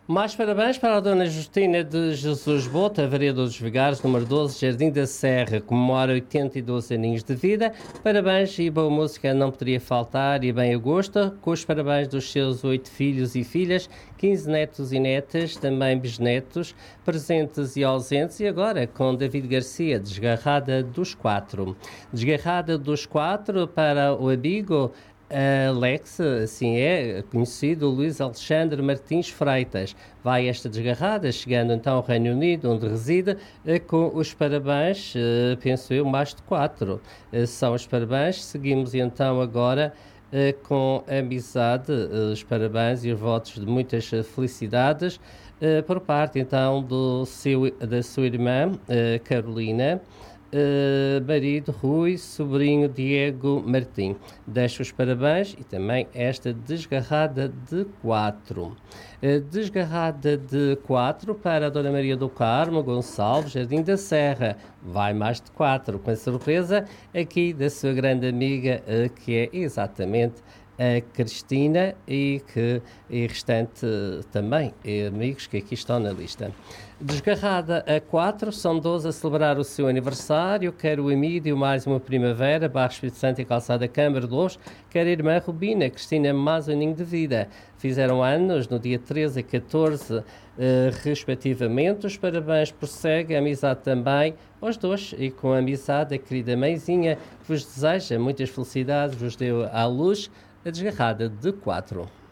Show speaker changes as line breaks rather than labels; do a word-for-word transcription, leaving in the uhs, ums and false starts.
Mais parabéns para a Dona Justina de Jesus Bota, Vereador dos Vigares, número doze, Jardim da Serra, comemora oitenta e dois aninhos de vida. Parabéns e boa música não poderia faltar e bem a gosto, com os parabéns dos seus oito filhos e filhas, quinze netos e netas, também bisnetos, presentes e ausentes, e agora com David Garcia, Desgarrada dos Quatro. Desgarrada dos Quatro para o amigo Alex, assim é, conhecido Luís Alexandre Martins Freitas. Vai esta desgarrada, chegando então ao Reino Unido, onde reside, com os parabéns, penso eu, mais de quatro. São os parabéns. Seguimos então agora com a amizade, os parabéns e os votos de muitas felicidades por parte então do seu, da sua irmã Carolina, Uh, marido Rui, sobrinho Diego Martim. Deixo os parabéns e também esta desgarrada de quatro. Uh, desgarrada de quatro para a Dona Maria do Carmo Gonçalves, Jardim da Serra. Vai mais de quatro, com a surpresa aqui da sua grande amiga, uh, que é exatamente a Cristina e que e restante também e amigos que aqui estão na lista. Desgarrada a quatro, são doze a celebrar o seu aniversário, quer o Emílio, mais uma primavera, Barra Espírito Santo e Calçada Câmara de Louros, quer a irmã Rubina, Cristina, mais um aninho de vida. Fizeram anos no dia treze e catorze, eh, respectivamente. Os parabéns prosseguem, a amizade também, aos dois, e com a amizade a querida mãezinha, que vos deseja muitas felicidades, vos deu à luz a desgarrada de quatro.